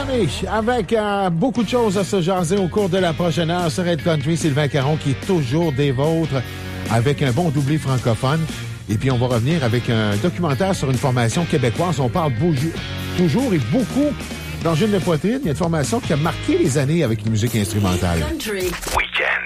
Johnny, avec beaucoup de choses à se jaser au cours de la prochaine heure sur Red Country, Sylvain Caron qui est toujours des vôtres avec un bon doublé francophone. Et puis on va revenir avec un documentaire sur une formation québécoise. On parle toujours et beaucoup d'Angine de poitrine. Il y a une formation qui a marqué les années avec une musique instrumentale. Country. Weekend.